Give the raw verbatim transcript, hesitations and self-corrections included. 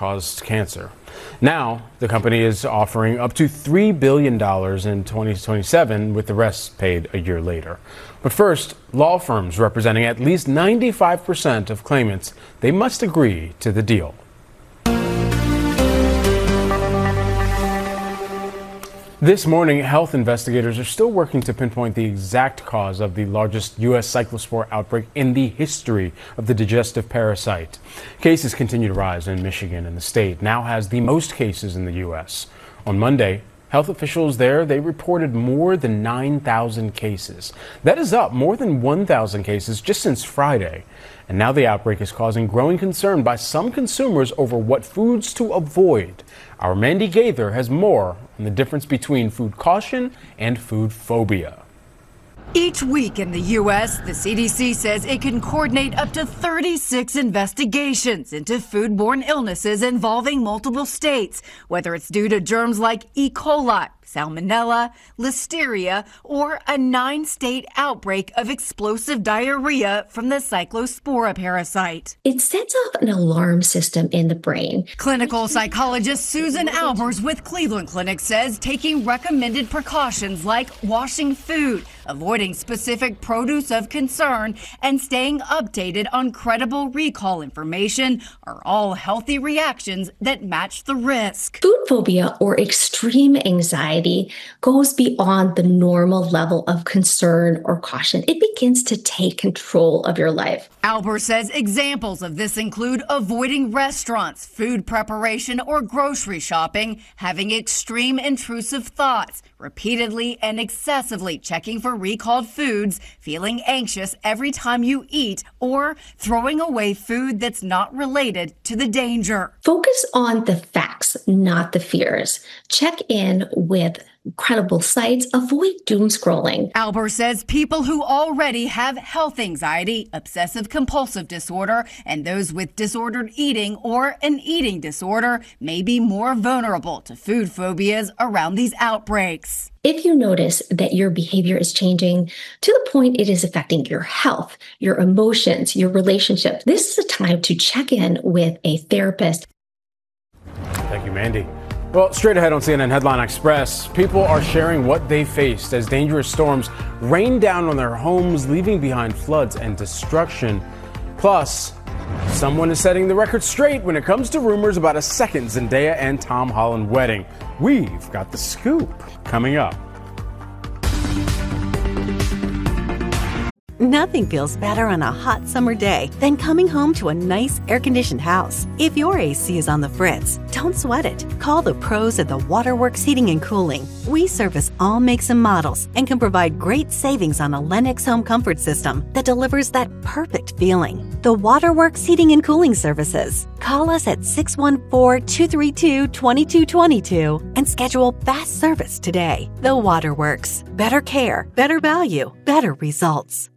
caused cancer. Now, the company is offering up to three billion dollars in twenty twenty-seven, with the rest paid a year later. But first, law firms representing at least ninety-five percent of claimants, they must agree to the deal. This morning, health investigators are still working to pinpoint the exact cause of the largest U S cyclospore outbreak in the history of the digestive parasite. Cases continue to rise in Michigan, and the state now has the most cases in the U S. On Monday, health officials there, they reported more than nine thousand cases. That is up more than one thousand cases just since Friday. And now the outbreak is causing growing concern by some consumers over what foods to avoid. Our Mandy Gaither has more on the difference between food caution and food phobia. Each week in the U S, the C D C says it can coordinate up to thirty-six investigations into foodborne illnesses involving multiple states, whether it's due to germs like E. coli, Salmonella, Listeria, or a nine-state outbreak of explosive diarrhea from the Cyclospora parasite. It sets off an alarm system in the brain. Clinical psychologist Susan Albers with Cleveland Clinic says taking recommended precautions like washing food, avoiding specific produce of concern, and staying updated on credible recall information are all healthy reactions that match the risk. Food phobia, or extreme anxiety, goes beyond the normal level of concern or caution. It begins to take control of your life. Albers says examples of this include avoiding restaurants, food preparation, or grocery shopping, having extreme intrusive thoughts, repeatedly and excessively checking for recalled foods, feeling anxious every time you eat, or throwing away food that's not related to the danger. Focus on the facts, not the fears. Check in with credible sites. Avoid doom scrolling. Albers says people who already have health anxiety, obsessive compulsive disorder, and those with disordered eating or an eating disorder may be more vulnerable to food phobias around these outbreaks. If you notice that your behavior is changing to the point it is affecting your health, your emotions, your relationship, this is a time to check in with a therapist. Thank you, Mandy. Well, straight ahead on C N N Headline Express, people are sharing what they faced as dangerous storms rain down on their homes, leaving behind floods and destruction. Plus, someone is setting the record straight when it comes to rumors about a second Zendaya and Tom Holland wedding. We've got the scoop coming up. Nothing feels better on a hot summer day than coming home to a nice air-conditioned house. If your A C is on the fritz, don't sweat it. Call the pros at the Waterworks Heating and Cooling. We service all makes and models and can provide great savings on a Lennox home comfort system that delivers that perfect feeling. The Waterworks Heating and Cooling Services. Call us at six one four, two three two, two two two two and schedule fast service today. The Waterworks. Better care, better value, better results.